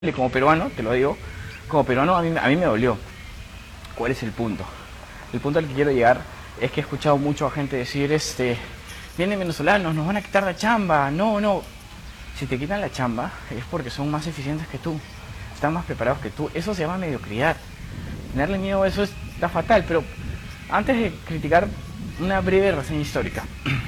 Como peruano, te lo digo, como peruano a mí me dolió. ¿Cuál es el punto? El punto al que quiero llegar es que he escuchado mucho a gente decir, vienen venezolanos, nos van a quitar la chamba. No, no. Si te quitan la chamba es porque son más eficientes que tú, están más preparados que tú. Eso se llama mediocridad. Tenerle miedo a eso está fatal, pero antes de criticar, una breve reseña histórica.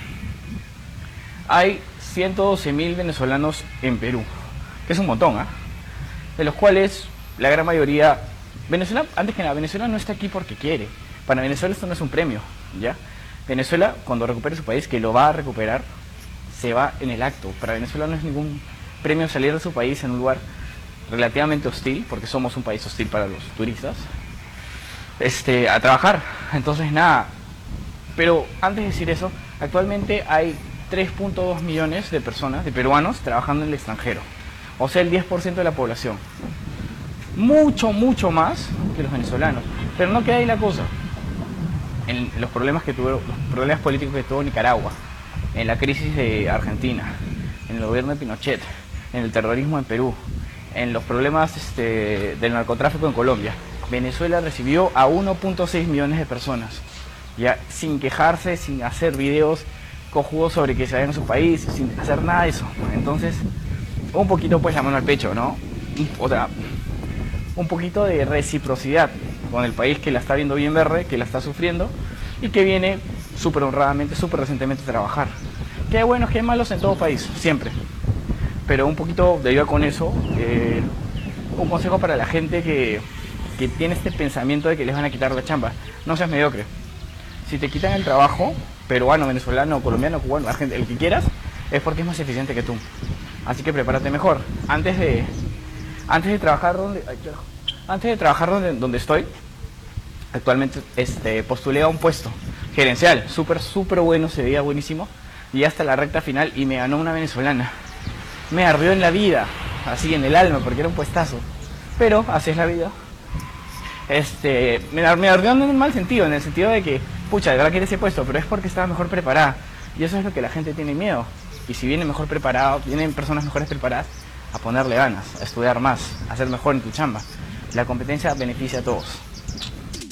Hay 112.000 venezolanos en Perú, que es un montón, ¿ah? De los cuales la gran mayoría, Venezuela, antes que nada, Venezuela no está aquí porque quiere. Para Venezuela esto no es un premio, ¿ya? Venezuela, cuando recupere su país, que lo va a recuperar, se va en el acto. Para Venezuela no es ningún premio salir de su país en un lugar relativamente hostil, porque somos un país hostil para los turistas, a trabajar. Entonces, nada. Pero antes de decir eso, actualmente hay 3.2 millones de personas, de peruanos, trabajando en el extranjero. O sea, el 10% de la población. Mucho, mucho más que los venezolanos. Pero no queda ahí la cosa. En los problemas los problemas políticos que tuvo Nicaragua, en la crisis de Argentina, en el gobierno de Pinochet, en el terrorismo en Perú, en los problemas del narcotráfico en Colombia, Venezuela recibió a 1.6 millones de personas, ya sin quejarse, sin hacer videos cojudos sobre que se vayan a su país, sin hacer nada de eso. Entonces, un poquito pues la mano al pecho, ¿no? O sea, un poquito de reciprocidad con el país que la está viendo bien verde, que la está sufriendo y que viene súper honradamente, súper recientemente a trabajar. Que hay buenos, que hay malos en todo país, siempre. Pero un poquito de ayuda con eso, un consejo para la gente que tiene este pensamiento de que les van a quitar la chamba. No seas mediocre. Si te quitan el trabajo, peruano, venezolano, colombiano, cubano, argentino, el que quieras, es porque es más eficiente que tú. Así que prepárate mejor. Antes de trabajar donde estoy, actualmente postulé a un puesto gerencial, súper bueno, se veía buenísimo, y hasta la recta final y me ganó una venezolana. Me ardió en la vida, así en el alma, porque era un puestazo. Pero así es la vida. Me ardió en un mal sentido, en el sentido de que, pucha, de verdad quiere ese puesto, pero es porque estaba mejor preparada. Y eso es lo que la gente tiene miedo. Y si viene mejor preparado, vienen personas mejores preparadas, a ponerle ganas, a estudiar más, a ser mejor en tu chamba. La competencia beneficia a todos.